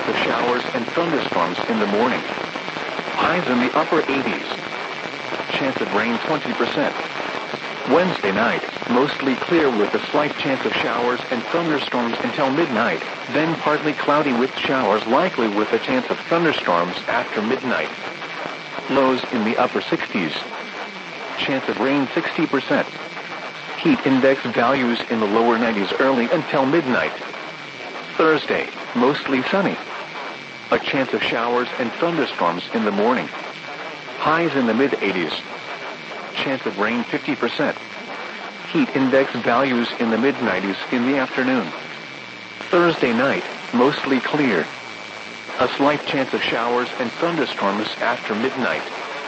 chance of showers and thunderstorms in the morning. Highs in the upper 80s. Chance of rain 20%. Wednesday night, mostly clear with a slight chance of showers and thunderstorms until midnight, then partly cloudy with showers likely with a chance of thunderstorms after midnight. Lows in the upper 60s. Chance of rain 60%. Heat index values in the lower 90s early until midnight. Thursday, mostly sunny. A chance of showers and thunderstorms in the morning. Highs in the mid-80s. Chance of rain 50%. Heat index values in the mid-90s in the afternoon. Thursday night, mostly clear. A slight chance of showers and thunderstorms after midnight.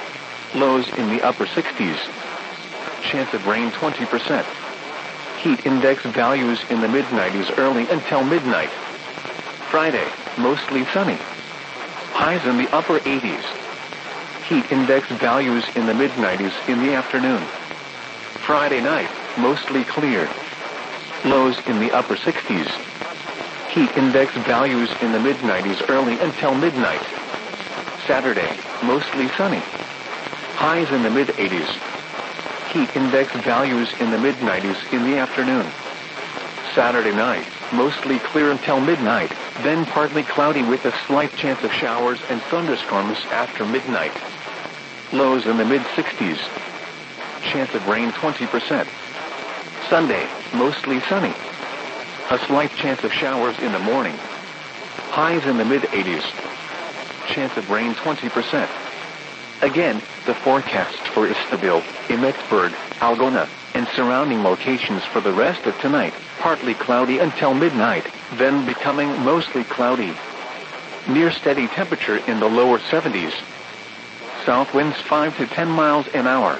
Lows in the upper 60s. Chance of rain 20%. Heat index values in the mid-90s early until midnight. Friday, mostly sunny. Highs in the upper 80s. Heat index values in the mid-90s in the afternoon. Friday night, mostly clear. Lows in the upper 60s. Heat index values in the mid-90s early until midnight. Saturday, mostly sunny. Highs in the mid-80s. Heat index values in the mid-90s in the afternoon. Saturday night, mostly clear until midnight, then partly cloudy with a slight chance of showers and thunderstorms after midnight. Lows in the mid-60s. Chance of rain 20%. Sunday, mostly sunny. A slight chance of showers in the morning. Highs in the mid-80s. Chance of rain 20%. Again, the forecast for Istanbul, Emekburg, Algona, and surrounding locations for the rest of tonight, partly cloudy until midnight, then becoming mostly cloudy. Near steady temperature in the lower 70s. South winds 5 to 10 miles an hour.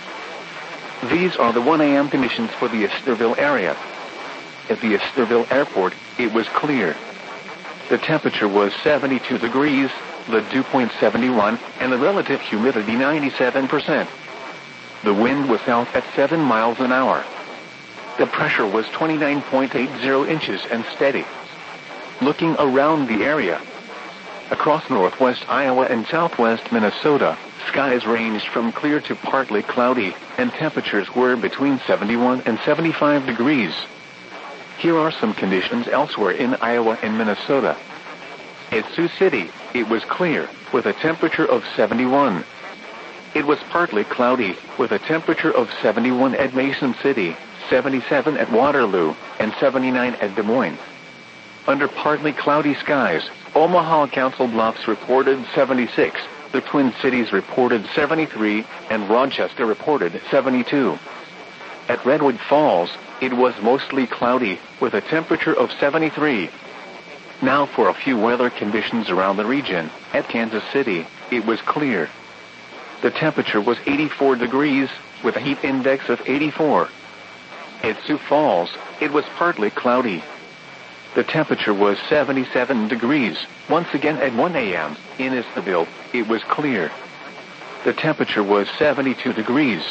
These are the 1 a.m. conditions for the Istanbul area. At the Istanbul airport, it was clear. The temperature was 72 degrees, the dew point 71, and the relative humidity 97%. The wind was south at 7 miles an hour. The pressure was 29.80 inches and steady. Looking around the area, across northwest Iowa and southwest Minnesota, skies ranged from clear to partly cloudy, and temperatures were between 71 and 75 degrees. Here are some conditions elsewhere in Iowa and Minnesota. At Sioux City, it was clear, with a temperature of 71. It was partly cloudy, with a temperature of 71 at Mason City, 77 at Waterloo, and 79 at Des Moines. Under partly cloudy skies, Omaha Council Bluffs reported 76, the Twin Cities reported 73, and Rochester reported 72. At Redwood Falls, it was mostly cloudy, with a temperature of 73. Now for a few weather conditions around the region. At Kansas City, it was clear. The temperature was 84 degrees, with a heat index of 84. At Sioux Falls, it was partly cloudy. The temperature was 77 degrees. Once again at 1 a.m. in Istanbul, it was clear. The temperature was 72 degrees.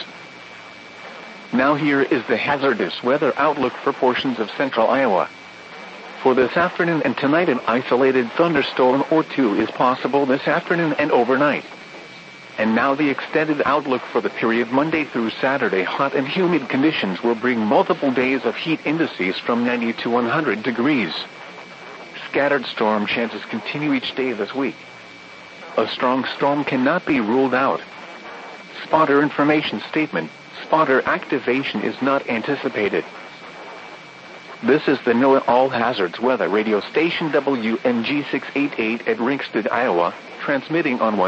Now here is the hazardous weather outlook for portions of central Iowa. For this afternoon and tonight, an isolated thunderstorm or two is possible this afternoon and overnight. And now the extended outlook for the period Monday through Saturday. Hot and humid conditions will bring multiple days of heat indices from 90 to 100 degrees. Scattered storm chances continue each day this week. A strong storm cannot be ruled out. Spotter information statement. Spotter activation is not anticipated. This is the NOAA All Hazards Weather Radio Station WNG 688 at Ringsted, Iowa, transmitting on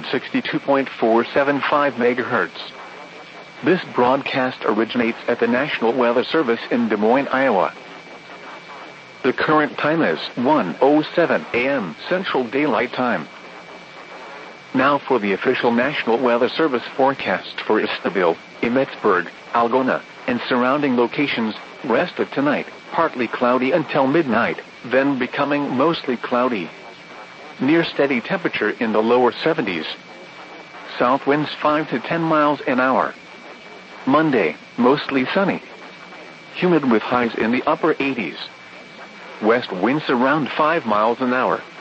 162.475 MHz. This broadcast originates at the National Weather Service in Des Moines, Iowa. The current time is 1:07 a.m. Central Daylight Time. Now for the official National Weather Service forecast for Istanbul, Emekburg, Algona, and surrounding locations. Rest of tonight, partly cloudy until midnight, then becoming mostly cloudy. Near steady temperature in the lower 70s. South winds 5 to 10 miles an hour. Monday, mostly sunny. Humid with highs in the upper 80s. West winds around 5 miles an hour.